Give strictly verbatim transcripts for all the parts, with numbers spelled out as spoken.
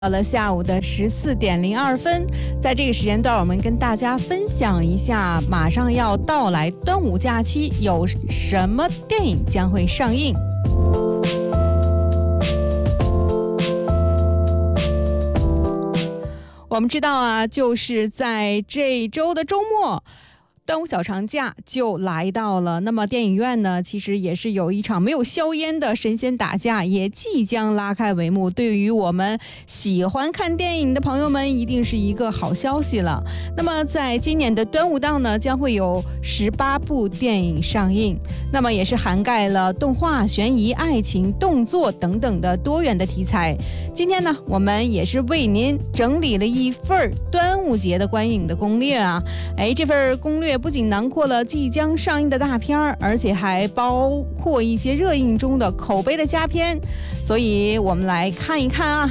到了下午的十四点零二分，在这个时间段，我们跟大家分享一下马上要到来端午假期有什么电影将会上映。我们知道啊，就是在这一周的周末，端午小长假就来到了，那么电影院呢，其实也是有一场没有硝烟的神仙打架也即将拉开帷幕，对于我们喜欢看电影的朋友们一定是一个好消息了。那么在今年的端午档呢，将会有十八部电影上映，那么也是涵盖了动画、悬疑、爱情、动作等等的多元的题材。今天呢，我们也是为您整理了一份端午节的观影的攻略啊，哎，这份攻略不仅囊括了即将上映的大片，而且还包括一些热映中的口碑的佳片，所以我们来看一看啊。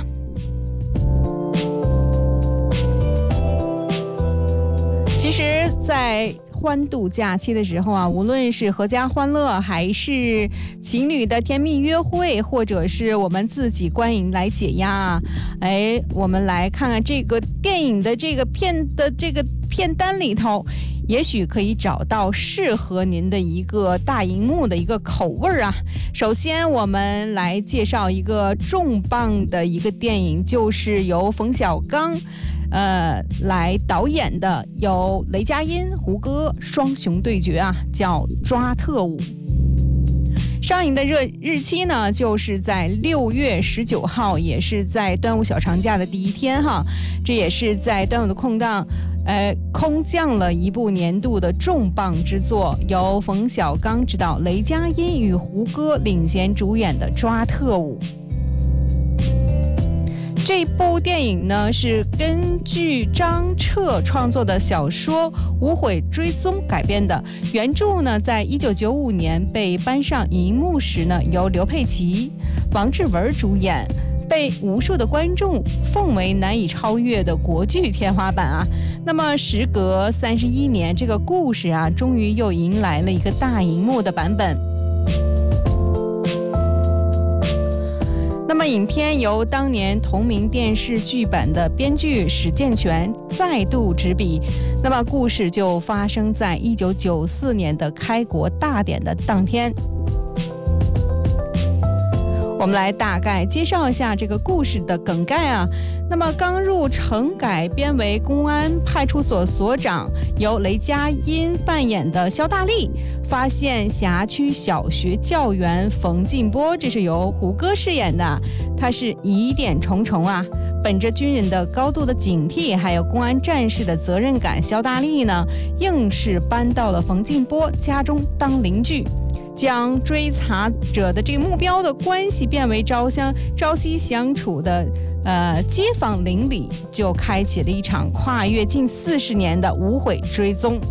其实在欢度假期的时候啊，无论是合家欢乐，还是情侣的甜蜜约会，或者是我们自己观影来解压啊，哎，我们来看看这个电影的这个片的这个片单里头，也许可以找到适合您的一个大荧幕的一个口味啊。首先我们来介绍一个重磅的一个电影，就是由冯小刚呃来导演的，由雷佳音、胡歌双雄对决啊，叫抓特务。上映的热日期呢，就是在六月十九号，也是在端午小长假的第一天哈。这也是在端午的空档，呃，空降了一部年度的重磅之作，由冯小刚执导，雷佳音与胡歌领衔主演的《抓特务》。这部电影呢是根据张彻创作的小说《无悔追踪》改编的，原著呢在一九九五年被搬上银幕时呢，由刘佩琦、王志文主演，被无数的观众奉为难以超越的国剧天花板啊。那么时隔三十一年，这个故事啊，终于又迎来了一个大荧幕的版本。那么影片由当年同名电视剧版的编剧史健全再度执笔，那么故事就发生在一九九四年的开国大典的当天。我们来大概介绍一下这个故事的梗概啊。那么刚入城改编为公安派出所所长，由雷佳音扮演的肖大力，发现辖区小学教员冯进波，这是由胡歌饰演的，他是疑点重重啊。本着军人的高度的警惕，还有公安战士的责任感，肖大力呢硬是搬到了冯进波家中当邻居，将追查者的这个目标的关系变为朝相朝夕相处的呃街坊邻里，就开启了一场跨越近四十年的无悔追踪。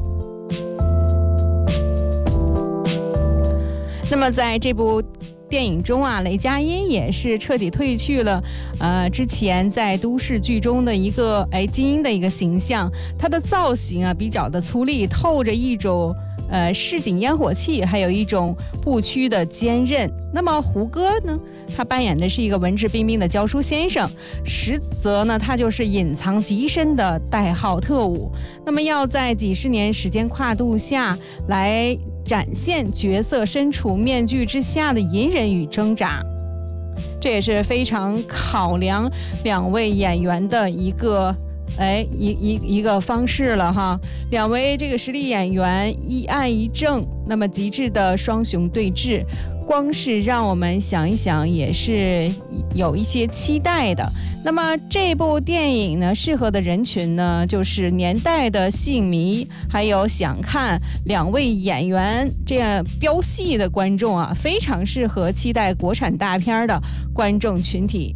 那么在这部电影中啊，雷佳音也是彻底褪去了呃之前在都市剧中的一个哎精英的一个形象，他的造型啊比较的粗粝，透着一种呃市井烟火气，还有一种不屈的坚韧。那么胡歌呢，他扮演的是一个文质彬彬的教书先生，实则呢他就是隐藏极深的代号特务。那么要在几十年时间跨度下来展现角色身处面具之下的隐忍与挣扎，这也是非常考量两位演员的一个哎，一一一个方式了哈。两位这个实力演员一暗一正，那么极致的双雄对峙，光是让我们想一想也是有一些期待的。那么这部电影呢，适合的人群呢，就是年代的戏迷，还有想看两位演员这样飙戏的观众啊，非常适合期待国产大片的观众群体。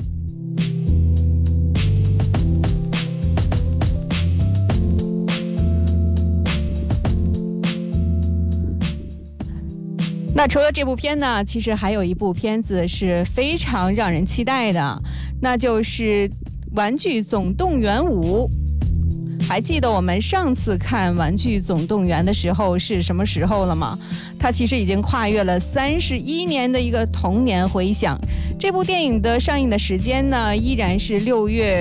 那除了这部片呢，其实还有一部片子是非常让人期待的，那就是《玩具总动员五》。 还记得我们上次看《玩具总动员》的时候是什么时候了吗？它其实已经跨越了三十一年的一个童年回响。这部电影的上映的时间呢，依然是六月